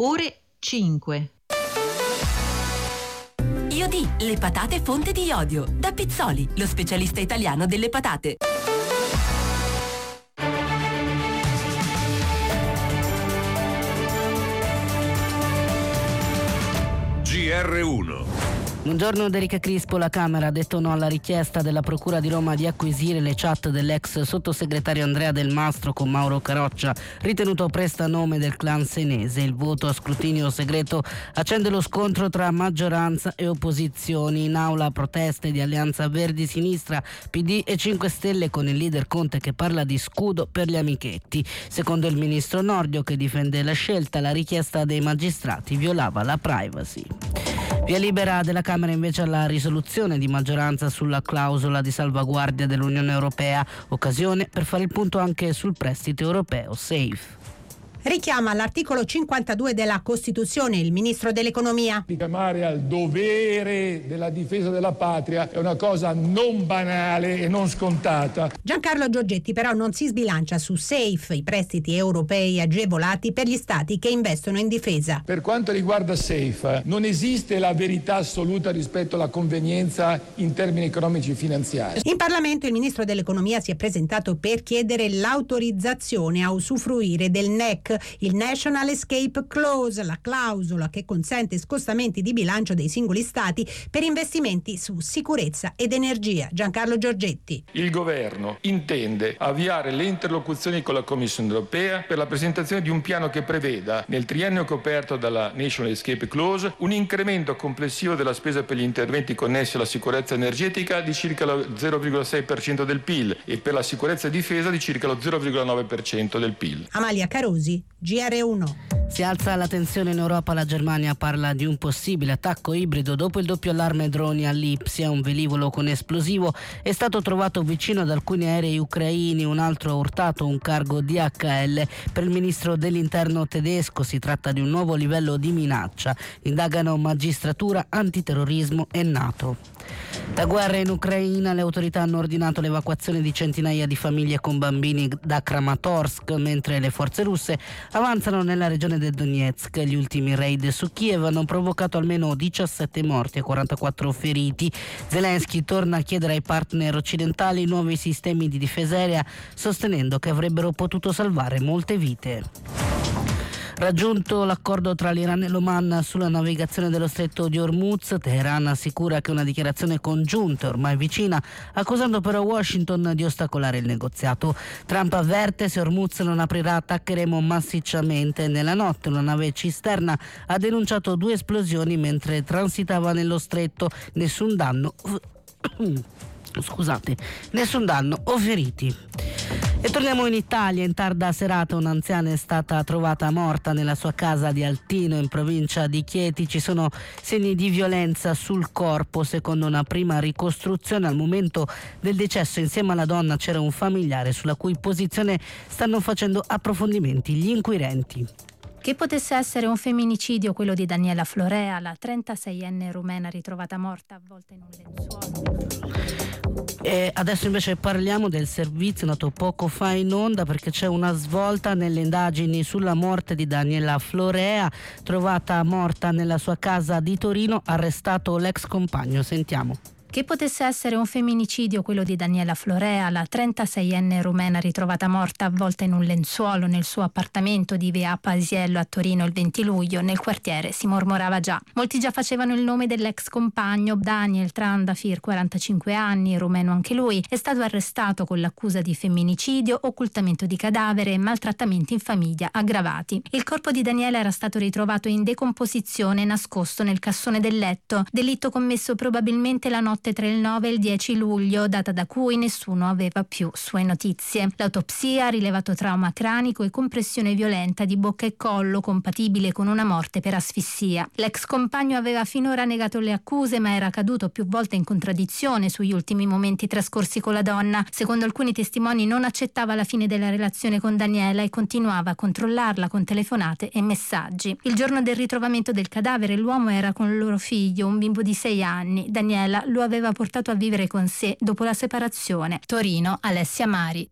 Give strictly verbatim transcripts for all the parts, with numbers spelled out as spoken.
ore cinque. Iodi, le patate fonte di iodio. Da Pizzoli, lo specialista italiano delle patate. G R uno. Buongiorno, Erika Crispo. La Camera ha detto no alla richiesta della Procura di Roma di acquisire le chat dell'ex sottosegretario Andrea Del Mastro con Mauro Caroccia, ritenuto prestanome del clan senese. Il voto a scrutinio segreto accende lo scontro tra maggioranza e opposizioni. In aula proteste di Alleanza Verdi Sinistra, P D e cinque Stelle, con il leader Conte che parla di scudo per gli amichetti. Secondo il ministro Nordio, che difende la scelta, la richiesta dei magistrati violava la privacy. Via libera della Camera invece alla risoluzione di maggioranza sulla clausola di salvaguardia dell'Unione Europea, occasione per fare il punto anche sul prestito europeo SAFE. Richiama l'articolo cinquantadue della Costituzione il ministro dell'Economia. Richiamare al dovere della difesa della patria è una cosa non banale e non scontata. Giancarlo Giorgetti però non si sbilancia su SAFE, i prestiti europei agevolati per gli stati che investono in difesa. Per quanto riguarda SAFE, non esiste la verità assoluta rispetto alla convenienza in termini economici e finanziari. In Parlamento il ministro dell'Economia si è presentato per chiedere l'autorizzazione a usufruire del N E C, il National Escape Clause, la clausola che consente scostamenti di bilancio dei singoli stati per investimenti su sicurezza ed energia. Giancarlo Giorgetti. Il governo intende avviare le interlocuzioni con la Commissione europea per la presentazione di un piano che preveda, nel triennio coperto dalla National Escape Clause, un incremento complessivo della spesa per gli interventi connessi alla sicurezza energetica di circa lo zero virgola sei per cento del P I L e per la sicurezza e difesa di circa lo zero virgola nove per cento del P I L. Amalia Carosi, G R uno. Si alza la tensione in Europa, la Germania parla di un possibile attacco ibrido dopo il doppio allarme droni a Lipsia. Un velivolo con esplosivo è stato trovato vicino ad alcuni aerei ucraini, un altro ha urtato un cargo D H L. Per il ministro dell'interno tedesco si tratta di un nuovo livello di minaccia. Indagano magistratura, antiterrorismo e NATO. Da guerra in Ucraina, le autorità hanno ordinato l'evacuazione di centinaia di famiglie con bambini da Kramatorsk, mentre le forze russe avanzano nella regione del Donetsk. Gli ultimi raid su Kiev hanno provocato almeno diciassette morti e quarantaquattro feriti. Zelensky torna a chiedere ai partner occidentali nuovi sistemi di difesa aerea, sostenendo che avrebbero potuto salvare molte vite. Raggiunto l'accordo tra l'Iran e l'Oman sulla navigazione dello stretto di Hormuz, Teheran assicura che una dichiarazione congiunta è ormai vicina, accusando però Washington di ostacolare il negoziato. Trump avverte: se Hormuz non aprirà attaccheremo massicciamente. Nella notte una nave cisterna ha denunciato due esplosioni mentre transitava nello stretto. Nessun danno Scusate, nessun danno o feriti. E torniamo in Italia. In tarda serata un'anziana è stata trovata morta nella sua casa di Altino, in provincia di Chieti. Ci sono segni di violenza sul corpo. Secondo una prima ricostruzione, al momento del decesso insieme alla donna c'era un familiare, sulla cui posizione stanno facendo approfondimenti gli inquirenti. Che potesse essere un femminicidio quello di Daniela Florea, la trentaseienne rumena ritrovata morta avvolta in un lenzuolo. E adesso invece parliamo del servizio nato poco fa in onda, perché c'è una svolta nelle indagini sulla morte di Daniela Florea, trovata morta nella sua casa di Torino, arrestato l'ex compagno. Sentiamo. Che potesse essere un femminicidio quello di Daniela Florea, la trentaseienne rumena ritrovata morta avvolta in un lenzuolo nel suo appartamento di via Pasiello a Torino il venti luglio. Nel quartiere si mormorava già. Molti già facevano il nome dell'ex compagno. Daniel Trandafir, quarantacinque anni, rumeno anche lui, è stato arrestato con l'accusa di femminicidio, occultamento di cadavere e maltrattamenti in famiglia aggravati. Il corpo di Daniela era stato ritrovato in decomposizione, nascosto nel cassone del letto, delitto commesso probabilmente la notte tra il nove e il dieci luglio, data da cui nessuno aveva più sue notizie. L'autopsia ha rilevato trauma cranico e compressione violenta di bocca e collo, compatibile con una morte per asfissia. L'ex compagno aveva finora negato le accuse, ma era caduto più volte in contraddizione sugli ultimi momenti trascorsi con la donna. Secondo alcuni testimoni non accettava la fine della relazione con Daniela e continuava a controllarla con telefonate e messaggi. Il giorno del ritrovamento del cadavere l'uomo era con il loro figlio, un bimbo di sei anni. Daniela lo aveva portato a vivere con sé dopo la separazione. Torino, Alessia Mari.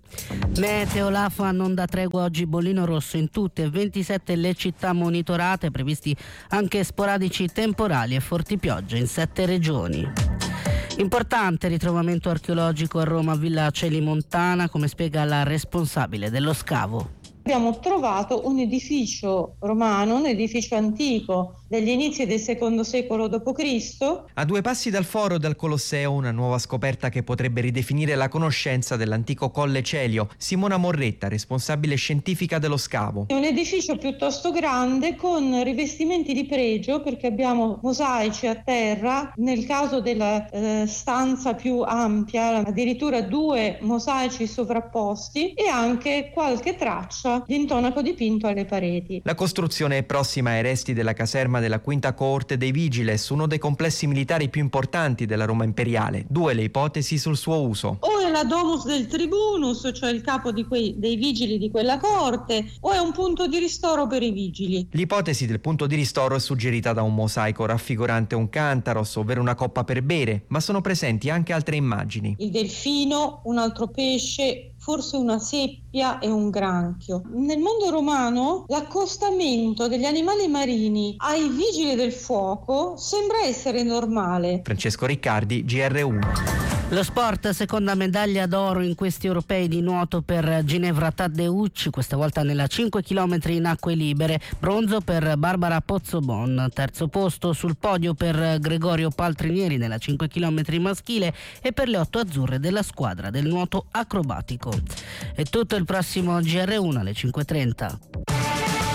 Meteo, l'A F A non dà tregua oggi, bollino rosso in tutte ventisette le città monitorate, previsti anche sporadici temporali e forti piogge in sette regioni. Importante ritrovamento archeologico a Roma, Villa Celimontana, come spiega la responsabile dello scavo. Abbiamo trovato un edificio romano, un edificio antico degli inizi del secondo secolo dopo Cristo. A due passi dal foro e dal Colosseo, una nuova scoperta che potrebbe ridefinire la conoscenza dell'antico Colle Celio. Simona Morretta, responsabile scientifica dello scavo. È un edificio piuttosto grande con rivestimenti di pregio, perché abbiamo mosaici a terra. Nel caso della eh, stanza più ampia, addirittura due mosaici sovrapposti e anche qualche traccia di intonaco dipinto alle pareti. La costruzione è prossima ai resti della caserma della quinta coorte dei Vigiles, uno dei complessi militari più importanti della Roma imperiale. Due le ipotesi sul suo uso. O è la domus del tribunus, cioè il capo di quei, dei vigili di quella corte, o è un punto di ristoro per i vigili. L'ipotesi del punto di ristoro è suggerita da un mosaico raffigurante un cantaros, ovvero una coppa per bere, ma sono presenti anche altre immagini. Il delfino, un altro pesce, forse una seppia e un granchio. Nel mondo romano l'accostamento degli animali marini ai vigili del fuoco sembra essere normale. Francesco Riccardi, G R uno. Lo sport, seconda medaglia d'oro in questi europei di nuoto per Ginevra Taddeucci, questa volta nella cinque chilometri in acque libere, bronzo per Barbara Pozzobon, terzo posto sul podio per Gregorio Paltrinieri nella cinque chilometri maschile e per le otto azzurre della squadra del nuoto acrobatico. È tutto, il prossimo G R uno alle cinque e trenta.